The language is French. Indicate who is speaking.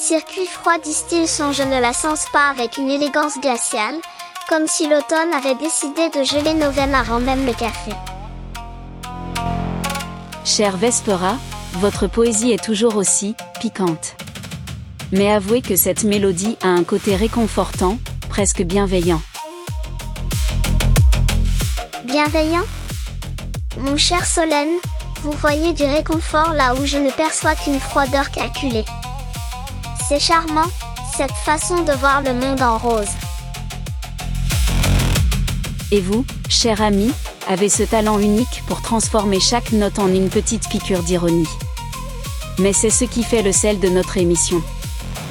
Speaker 1: circuit froid distille son je ne la sens pas avec une élégance glaciale, comme si l'automne avait décidé de geler nos veines avant même le café.
Speaker 2: Chère Vespera, votre poésie est toujours aussi piquante. Mais avouez que cette mélodie a un côté réconfortant, presque bienveillant.
Speaker 1: Bienveillant ? Mon cher Solène, vous voyez du réconfort là où je ne perçois qu'une froideur calculée. C'est charmant, cette façon de voir le monde en rose.
Speaker 2: Et vous, cher ami, avez ce talent unique pour transformer chaque note en une petite piqûre d'ironie. Mais c'est ce qui fait le sel de notre émission.